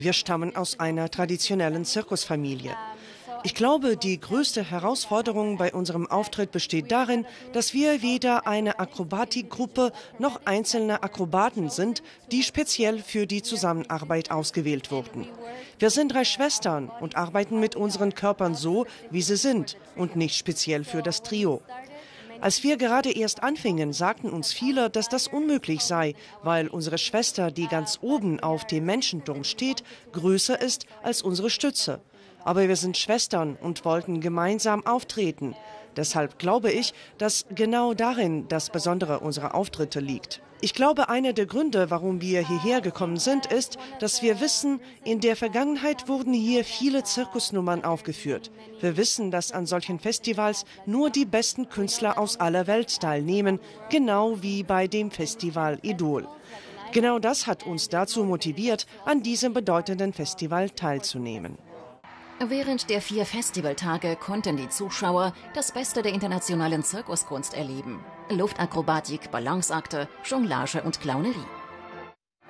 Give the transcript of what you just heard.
Wir stammen aus einer traditionellen Zirkusfamilie. Ich glaube, die größte Herausforderung bei unserem Auftritt besteht darin, dass wir weder eine Akrobatikgruppe noch einzelne Akrobaten sind, die speziell für die Zusammenarbeit ausgewählt wurden. Wir sind 3 Schwestern und arbeiten mit unseren Körpern so, wie sie sind und nicht speziell für das Trio. Als wir gerade erst anfingen, sagten uns viele, dass das unmöglich sei, weil unsere Schwester, die ganz oben auf dem Menschenturm steht, größer ist als unsere Stütze. Aber wir sind Schwestern und wollten gemeinsam auftreten. Deshalb glaube ich, dass genau darin das Besondere unserer Auftritte liegt. Ich glaube, einer der Gründe, warum wir hierher gekommen sind, ist, dass wir wissen, in der Vergangenheit wurden hier viele Zirkusnummern aufgeführt. Wir wissen, dass an solchen Festivals nur die besten Künstler aus aller Welt teilnehmen, genau wie bei dem Festival Idol. Genau das hat uns dazu motiviert, an diesem bedeutenden Festival teilzunehmen. Während der 4 Festivaltage konnten die Zuschauer das Beste der internationalen Zirkuskunst erleben. Luftakrobatik, Balanceakte, Jonglage und Clownerie.